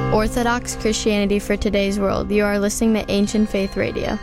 Orthodox Christianity for today's world. You are listening to Ancient Faith Radio.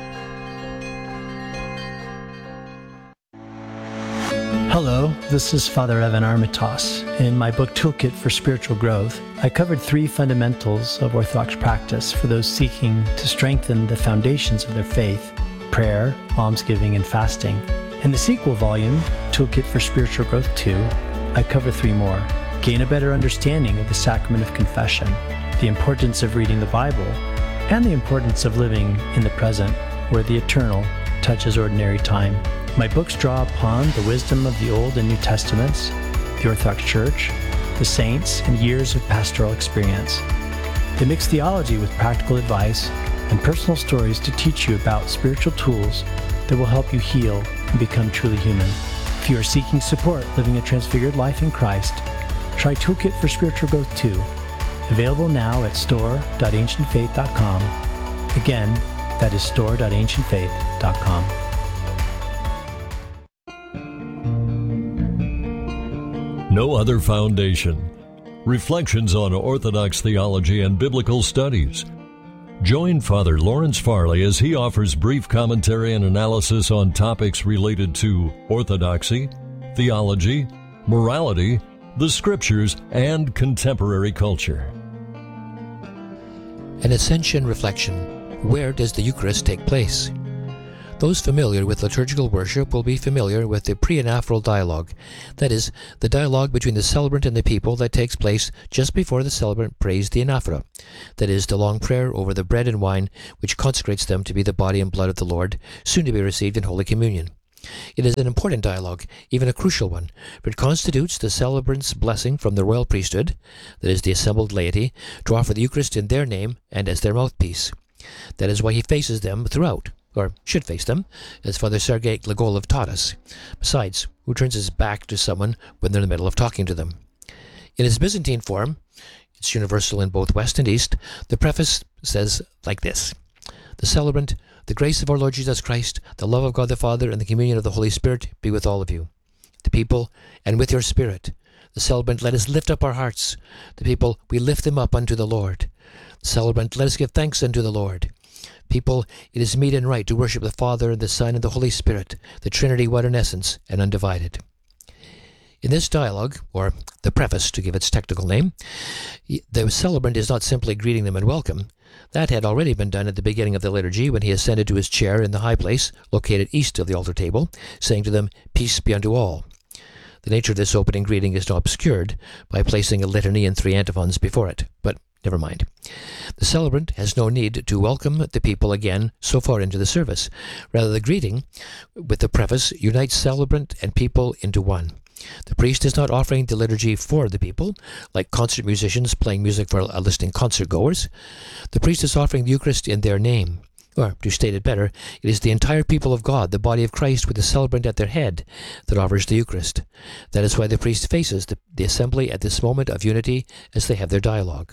Hello, this is Father Evan Armitage. In my book Toolkit for Spiritual Growth, I covered 3 fundamentals of Orthodox practice for those seeking to strengthen the foundations of their faith: prayer, almsgiving, and fasting. In the sequel volume, Toolkit for Spiritual Growth 2, I cover 3 more. Gain a better understanding of the sacrament of confession, the importance of reading the Bible, and the importance of living in the present, where the eternal touches ordinary time. My books draw upon the wisdom of the Old and New Testaments, the Orthodox Church, the saints, and years of pastoral experience. They mix theology with practical advice and personal stories to teach you about spiritual tools that will help you heal and become truly human. If you are seeking support living a transfigured life in Christ, try Toolkit for Spiritual Growth 2, available now at store.ancientfaith.com. Again, that is store.ancientfaith.com. No Other Foundation. Reflections on Orthodox theology and biblical studies. Join Father Lawrence Farley as he offers brief commentary and analysis on topics related to orthodoxy, theology, morality, the scriptures, and contemporary culture. An Ascension Reflection. Where does the Eucharist take place? Those familiar with liturgical worship will be familiar with the pre-anaphoral dialogue, that is, the dialogue between the celebrant and the people that takes place just before the celebrant prays the anaphora, that is, the long prayer over the bread and wine which consecrates them to be the body and blood of the Lord, soon to be received in Holy Communion. It is an important dialogue, even a crucial one, for it constitutes the celebrant's blessing from the royal priesthood, that is, the assembled laity, to offer the Eucharist in their name and as their mouthpiece. That is why he faces them throughout, or should face them, as Father Sergei Glagolov taught us. Besides, who turns his back to someone when they're in the middle of talking to them? In its Byzantine form, it's universal in both West and East, the preface says like this: The celebrant, the grace of our Lord Jesus Christ, the love of God the Father, and the communion of the Holy Spirit be with all of you. The people, and with your spirit. The celebrant, let us lift up our hearts. The people, we lift them up unto the Lord. The celebrant, let us give thanks unto the Lord. People, it is meet and right to worship the Father and the Son and the Holy Spirit, the Trinity one in essence and undivided. In this dialogue, or the preface to give its technical name, the celebrant is not simply greeting them and welcome. That had already been done at the beginning of the liturgy when he ascended to his chair in the high place, located east of the altar table, saying to them, Peace be unto all. The nature of this opening greeting is now obscured by placing a litany and 3 antiphons before it, but never mind. The celebrant has no need to welcome the people again so far into the service. Rather, the greeting with the preface unites celebrant and people into one. The priest is not offering the liturgy for the people, like concert musicians playing music for listening concert goers. The priest is offering the Eucharist in their name. Or, to state it better, it is the entire people of God, the body of Christ with the celebrant at their head, that offers the Eucharist. That is why the priest faces the assembly at this moment of unity as they have their dialogue.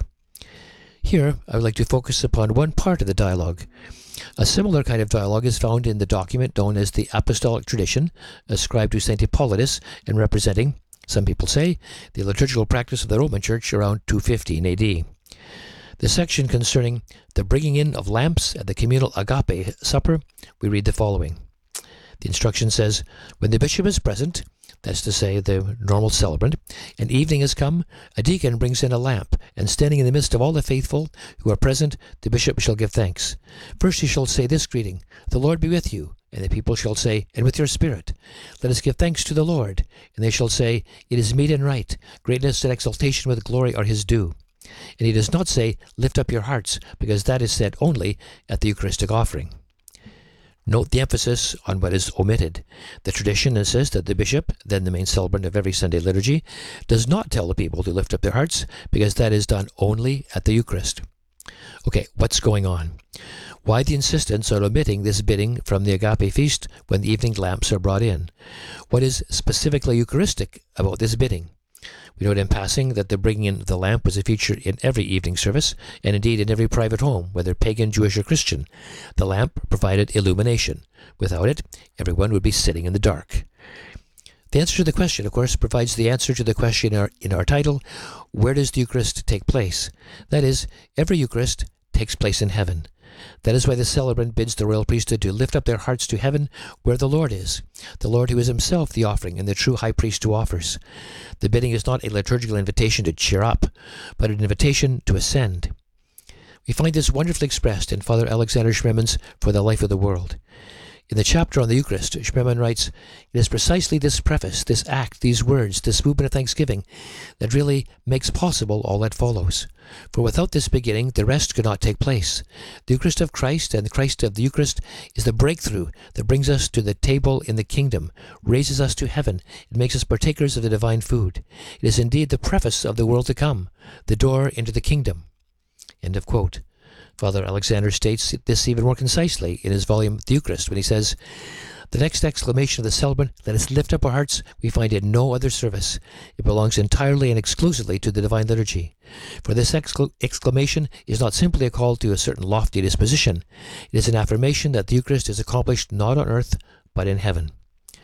Here, I would like to focus upon one part of the dialogue. A similar kind of dialogue is found in the document known as the Apostolic Tradition, ascribed to St. Hippolytus and representing, some people say, the liturgical practice of the Roman Church around 215 AD. The section concerning the bringing in of lamps at the communal agape supper, we read the following. The instruction says, when the bishop is present, that's to say, the normal celebrant, and evening has come, a deacon brings in a lamp, and standing in the midst of all the faithful who are present, the bishop shall give thanks. First he shall say this greeting, The Lord be with you. And the people shall say, And with your spirit. Let us give thanks to the Lord. And they shall say, It is meet and right. Greatness and exaltation with glory are his due. And he does not say, Lift up your hearts, because that is said only at the Eucharistic offering. Note the emphasis on what is omitted. The tradition insists that the bishop, then the main celebrant of every Sunday liturgy, does not tell the people to lift up their hearts, because that is done only at the Eucharist. Okay, what's going on? Why the insistence on omitting this bidding from the agape feast when the evening lamps are brought in? What is specifically Eucharistic about this bidding? We note in passing that the bringing in of the lamp was a feature in every evening service, and indeed in every private home, whether pagan, Jewish, or Christian. The lamp provided illumination. Without it, everyone would be sitting in the dark. The answer to the question, of course, provides the answer to the question in our title, where does the Eucharist take place? That is, every Eucharist takes place in heaven. That is why the celebrant bids the royal priesthood to lift up their hearts to heaven where the Lord is, the Lord who is himself the offering and the true high priest who offers. The bidding is not a liturgical invitation to cheer up, but an invitation to ascend. We find this wonderfully expressed in Father Alexander Schmemann's For the Life of the World. In the chapter on the Eucharist, Schmemann writes, "It is precisely this preface, this act, these words, this movement of thanksgiving that really makes possible all that follows. For without this beginning, the rest could not take place. The Eucharist of Christ and the Christ of the Eucharist is the breakthrough that brings us to the table in the kingdom, raises us to heaven, and makes us partakers of the divine food. It is indeed the preface of the world to come, the door into the kingdom." End of quote. Father Alexander states this even more concisely in his volume, The Eucharist, when he says, "The next exclamation of the celebrant, 'Let us lift up our hearts,' we find in no other service. It belongs entirely and exclusively to the divine liturgy. For this exclamation is not simply a call to a certain lofty disposition. It is an affirmation that the Eucharist is accomplished not on earth, but in heaven."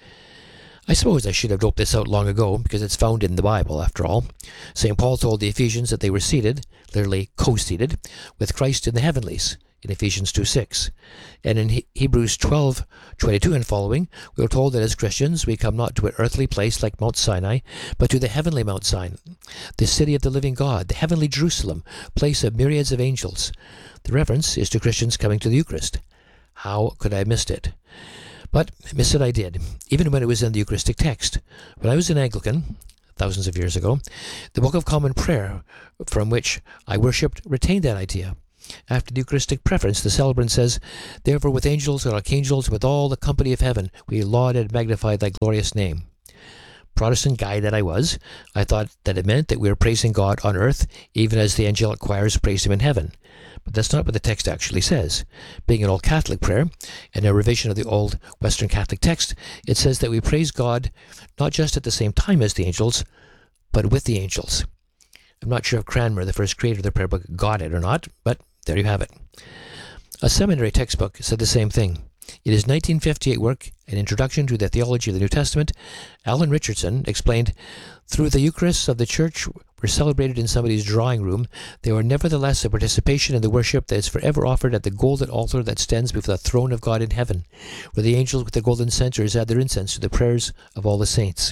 I suppose I should have doped this out long ago, because it's found in the Bible, after all. St. Paul told the Ephesians that they were seated, literally co-seated, with Christ in the heavenlies, in Ephesians 2:6. And in Hebrews 12:22 and following, we are told that as Christians we come not to an earthly place like Mount Sinai, but to the heavenly Mount Sinai, the city of the living God, the heavenly Jerusalem, place of myriads of angels. The reference is to Christians coming to the Eucharist. How could I have missed it? But miss it I did, even when it was in the Eucharistic text. When I was an Anglican, thousands of years ago, the Book of Common Prayer, from which I worshipped, retained that idea. After the Eucharistic preference, the celebrant says, "Therefore with angels and archangels, with all the company of heaven, we laud and magnify thy glorious name." Protestant guy that I was, I thought that it meant that we were praising God on earth, even as the angelic choirs praised him in heaven. But that's not what the text actually says. Being an old Catholic prayer, and a revision of the old Western Catholic text, it says that we praise God not just at the same time as the angels, but with the angels. I'm not sure if Cranmer, the first creator of the prayer book, got it or not, but there you have it. A seminary textbook said the same thing. In his 1958 work, An Introduction to the Theology of the New Testament, Alan Richardson explained, "Through the Eucharists of the Church were celebrated in somebody's drawing room, they were nevertheless a participation in the worship that is forever offered at the golden altar that stands before the throne of God in heaven, where the angels with the golden censers add their incense to the prayers of all the saints."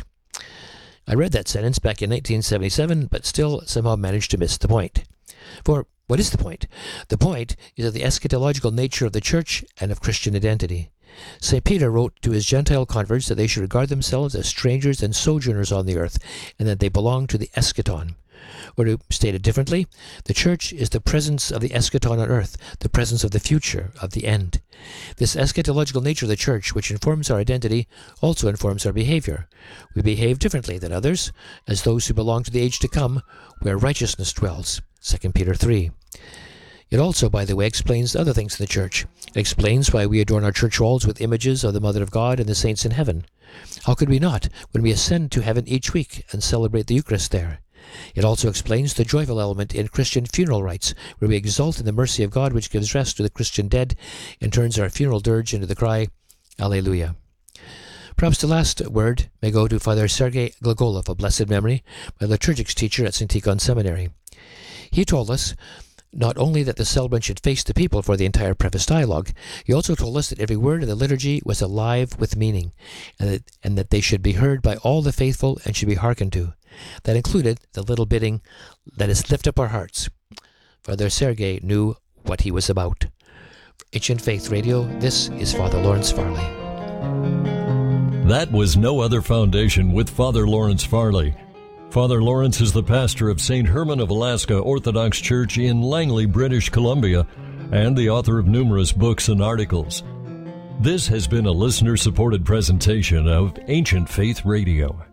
I read that sentence back in 1977, but still somehow managed to miss the point. For what is the point? The point is of the eschatological nature of the Church and of Christian identity. St. Peter wrote to his Gentile converts that they should regard themselves as strangers and sojourners on the earth, and that they belong to the eschaton. Or to state it differently, the Church is the presence of the eschaton on earth, the presence of the future, of the end. This eschatological nature of the Church, which informs our identity, also informs our behavior. We behave differently than others, as those who belong to the age to come, where righteousness dwells. 2 Peter 3. It also, by the way, explains other things in the Church. It explains why we adorn our church walls with images of the Mother of God and the saints in heaven. How could we not, when we ascend to heaven each week and celebrate the Eucharist there? It also explains the joyful element in Christian funeral rites, where we exult in the mercy of God which gives rest to the Christian dead and turns our funeral dirge into the cry, Alleluia. Perhaps the last word may go to Father Sergei Glagolov of blessed memory, my liturgics teacher at St. Tikhon Seminary. He told us not only that the celebrant should face the people for the entire preface dialogue, he also told us that every word in the liturgy was alive with meaning, and that they should be heard by all the faithful and should be hearkened to. That included the little bidding, "Let us lift up our hearts." Father Sergei knew what he was about. For Ancient Faith Radio, this is Father Lawrence Farley. That was No Other Foundation with Father Lawrence Farley. Father Lawrence is the pastor of St. Herman of Alaska Orthodox Church in Langley, British Columbia, and the author of numerous books and articles. This has been a listener-supported presentation of Ancient Faith Radio.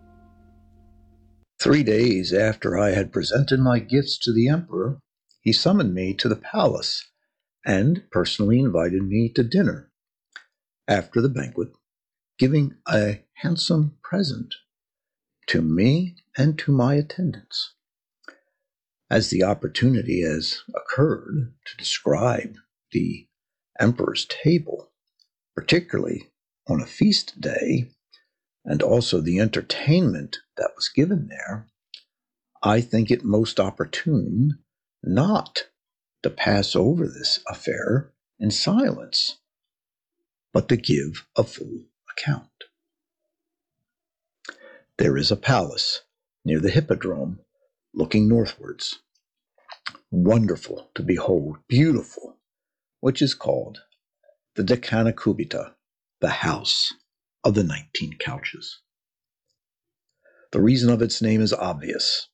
3 days after I had presented my gifts to the emperor, he summoned me to the palace and personally invited me to dinner. After the banquet, giving a handsome present to me and to my attendants. As the opportunity has occurred to describe the emperor's table, particularly on a feast day, and also the entertainment that was given there, I think it most opportune not to pass over this affair in silence, but to give a full account. There is a palace near the Hippodrome looking northwards, wonderful to behold, beautiful, which is called the Decanacubita, the House of the 19 Couches. The reason of its name is obvious.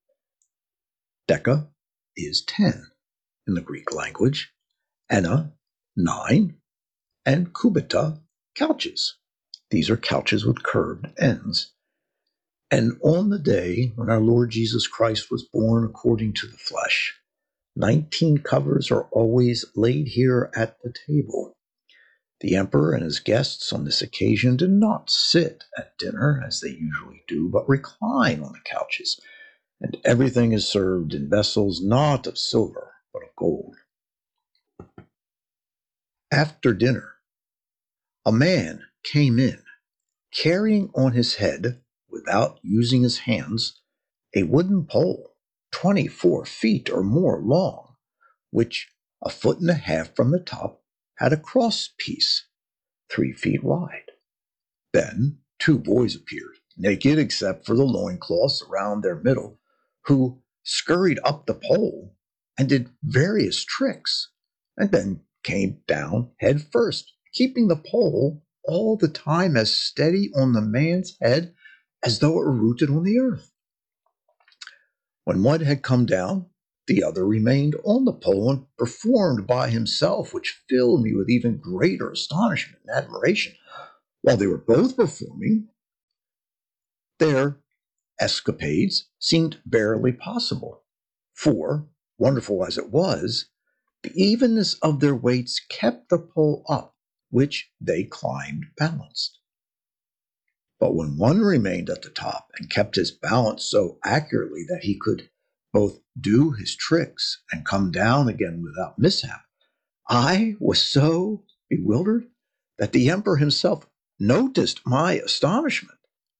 Deca is 10 in the Greek language, ena, 9, and kubita, couches. These are couches with curved ends. And on the day when our Lord Jesus Christ was born according to the flesh, 19 covers are always laid here at the table. The emperor and his guests on this occasion did not sit at dinner as they usually do, but recline on the couches, and everything is served in vessels not of silver, but of gold. After dinner, a man came in, carrying on his head, without using his hands, a wooden pole 24 feet or more long, which 1.5 feet from the top had a cross piece 3 feet wide. Then 2 boys appeared, naked except for the loincloths around their middle, who scurried up the pole and did various tricks, and then came down head first, keeping the pole all the time as steady on the man's head as though it were rooted on the earth. When one had come down, the other remained on the pole and performed by himself, which filled me with even greater astonishment and admiration. While they were both performing, their escapades seemed barely possible, for, wonderful as it was, the evenness of their weights kept the pole up, which they climbed balanced. But when one remained at the top and kept his balance so accurately that he could both do his tricks and come down again without mishap, I was so bewildered that the emperor himself noticed my astonishment.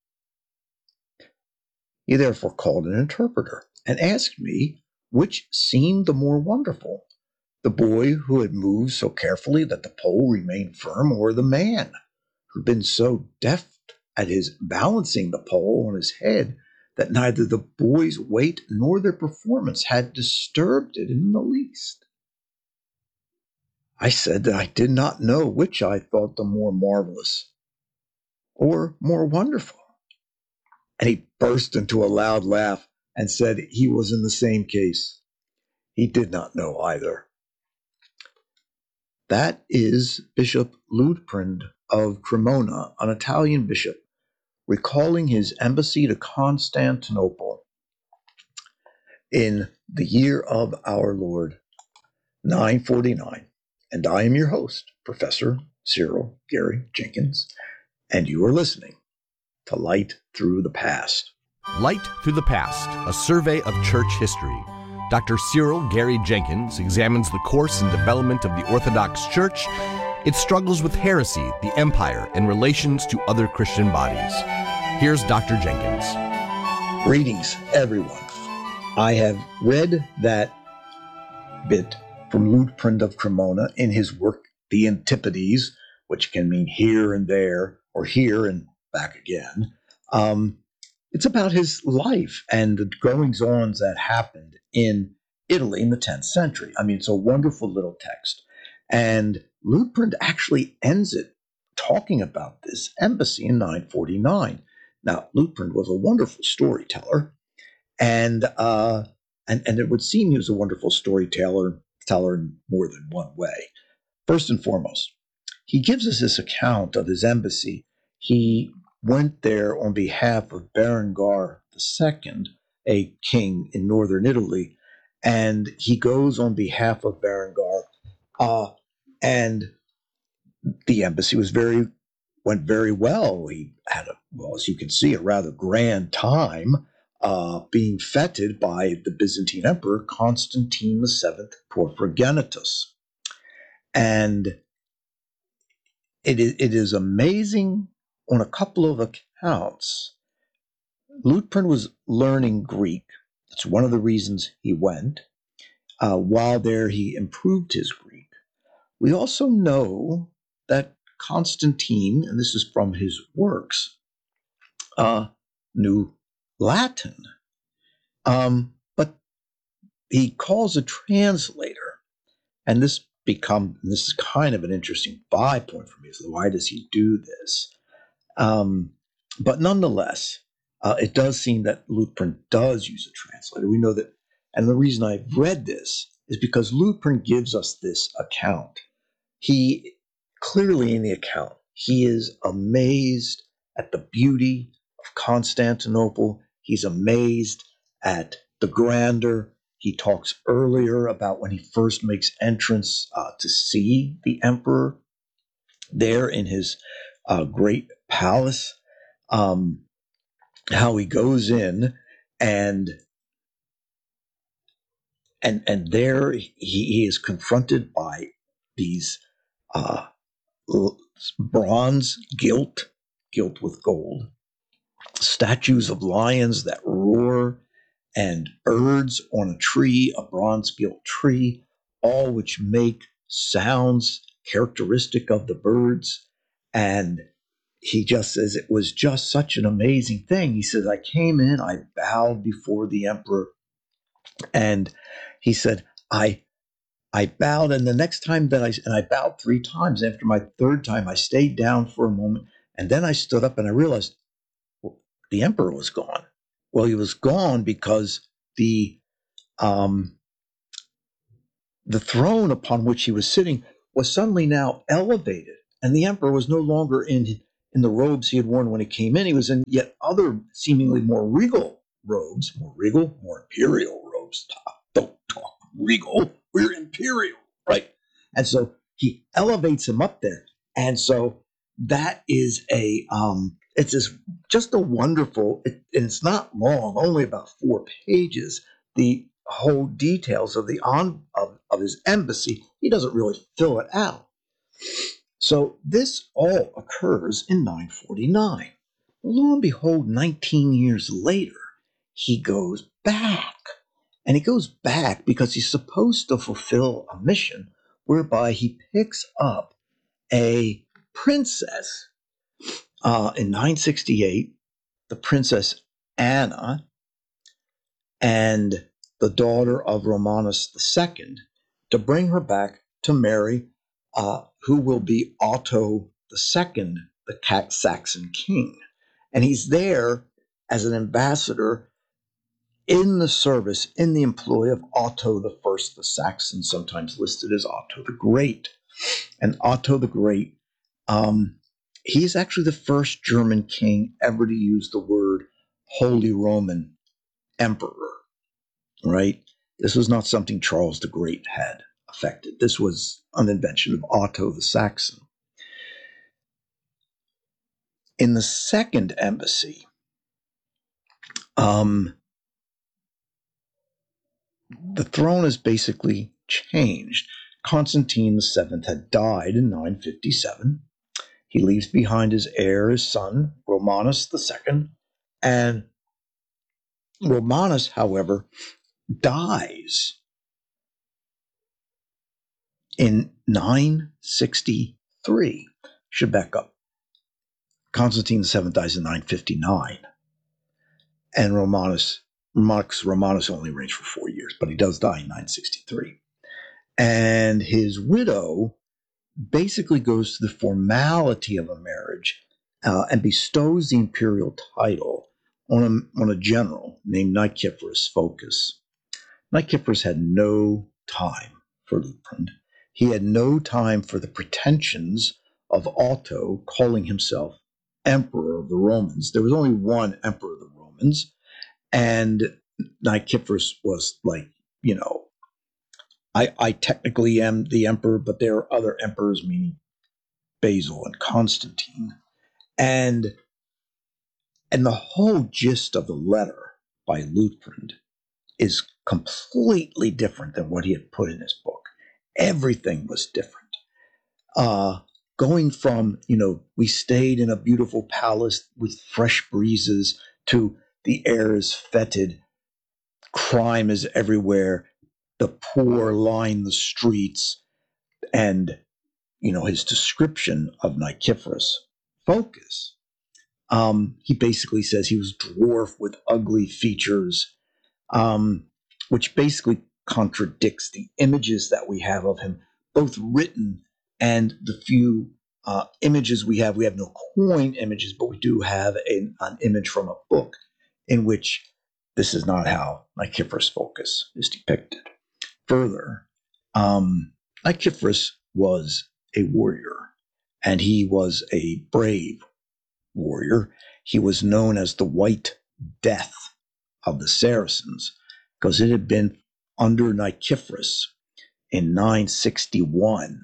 He therefore called an interpreter and asked me which seemed the more wonderful, the boy who had moved so carefully that the pole remained firm, or the man who had been so deft at his balancing the pole on his head that neither the boy's weight nor their performance had disturbed it in the least. I said that I did not know which I thought the more marvelous or more wonderful. And he burst into a loud laugh and said he was in the same case. He did not know either. That is Bishop Luitpold of Cremona, an Italian bishop, recalling his embassy to Constantinople in the year of our Lord, 949. And I am your host, Professor Cyril Gary Jenkins, and you are listening to Light Through the Past. Light Through the Past, a survey of church history. Dr. Cyril Gary Jenkins examines the course and development of the Orthodox Church, its struggles with heresy, the empire, and relations to other Christian bodies. Here's Dr. Jenkins. Greetings, everyone. I have read that bit from Luitpold of Cremona in his work, The Antipodes, which can mean here and there, or here and back again. It's about his life and the goings-ons that happened in Italy in the 10th century. I mean, it's a wonderful little text. And Luitpold actually ends it talking about this embassy in 949. Now, Luitpold was a wonderful storyteller, and it would seem he was a wonderful storyteller in more than one way. First and foremost, he gives us this account of his embassy. He went there on behalf of Berengar II, a king in northern Italy, and he goes on behalf of Berengar, and the embassy went very well. He had, as you can see, a rather grand time being feted by the Byzantine Emperor Constantine VII Porphyrogenitus. And it is amazing on a couple of accounts, Luitpold was learning Greek. That's one of the reasons he went. While there, he improved his Greek. We also know that Constantine, and this is from his works, knew Latin. But he calls a translator, and this is kind of an interesting bypoint for me. So why does he do this? But nonetheless, it does seem that Luitpold does use a translator. We know that, and the reason I've read this is because Luitpold gives us this account. He clearly in the account, he is amazed at the beauty of Constantinople. He's amazed at the grandeur. He talks earlier about when he first makes entrance to see the emperor there in his great palace, how he goes in and there he is confronted by these bronze gilt with gold statues of lions that roar and birds on a tree, a bronze gilt tree, all which make sounds characteristic of the birds. And he just says it was just such an amazing thing. He says, I came in, I bowed before the emperor, and he said, I bowed, and the next time that I bowed 3 times. After my 3rd time, I stayed down for a moment, and then I stood up and I realized, well, the emperor was gone. Well, he was gone because the throne upon which he was sitting was suddenly now elevated, and the emperor was no longer in the robes he had worn when he came in. He was in yet other seemingly more regal robes, more imperial robes. Don't talk regal, we're imperial, right? And so he elevates him up there, and so that is just a wonderful. And it's not long, only about 4 pages. The whole details of of his embassy, he doesn't really fill it out. So this all occurs in 949. Lo and behold, 19 years later, he goes back. And he goes back because he's supposed to fulfill a mission whereby he picks up a princess in 968, the Princess Anna, and the daughter of Romanus II, to bring her back to marry who will be Otto II, the Saxon king. And he's there as an ambassador in the service, in the employ of Otto I, the Saxon, sometimes listed as Otto the Great. And Otto the Great, he's actually the first German king ever to use the word Holy Roman Emperor, right? This was not something Charles the Great had affected. This was an invention of Otto the Saxon. In the second embassy, the throne is basically changed. Constantine VII had died in 957. He leaves behind his heir, his son, Romanus II, and Romanus, however, dies in 963. Should back up. Constantine VII dies in 959, and Romanus only reigned for 4 years, but he does die in 963. And his widow basically goes through the formality of a marriage and bestows the imperial title on a general named Nicephorus Phocas. Nicephorus had no time for Luitpold. He had no time for the pretensions of Otto calling himself Emperor of the Romans. There was only one Emperor of the Romans, and Nicephorus was like, I technically am the emperor, but there are other emperors, meaning Basil and Constantine. And the whole gist of the letter by Luitpold is completely different than what he had put in his book. Everything was different. going from, we stayed in a beautiful palace with fresh breezes to the air is fetid, crime is everywhere, the poor line the streets, and, his description of Nicephorus' focus. He basically says he was dwarfed with ugly features, which basically contradicts the images that we have of him, both written and the few images we have. We have no coin images, but we do have an image from a book in which this is not how Nicephorus' focus is depicted. Further, Nicephorus was a warrior, and he was a brave warrior. He was known as the White Death of the Saracens because it had been under Nicephorus in 961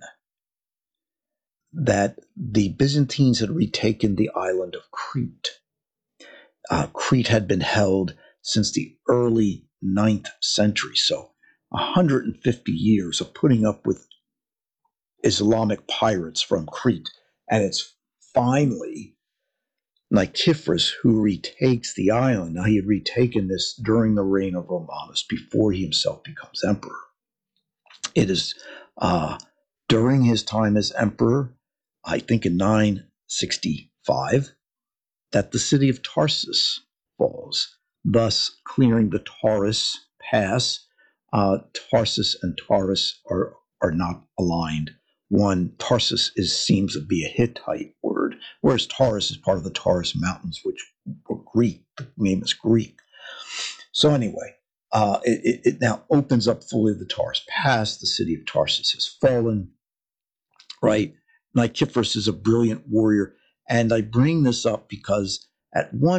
that the Byzantines had retaken the island of Crete. Crete had been held since the early 9th century, so 150 years of putting up with Islamic pirates from Crete. And it's finally Nicephorus who retakes the island. Now, he had retaken this during the reign of Romanus before he himself becomes emperor. It is during his time as emperor, I think in 965, that the city of Tarsus falls, thus clearing the Taurus Pass. Tarsus and Taurus are not aligned. One, Tarsus seems to be a Hittite word, whereas Taurus is part of the Taurus Mountains, which were Greek. The name is Greek. So anyway, it now opens up fully the Taurus Pass. The city of Tarsus has fallen, right? Nicephorus is a brilliant warrior. And I bring this up because at one